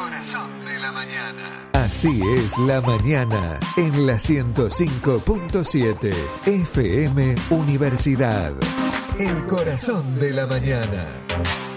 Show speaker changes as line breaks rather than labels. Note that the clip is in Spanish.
corazón de la mañana.
Así es la mañana en la 105.7 FM Universidad. El corazón de la mañana.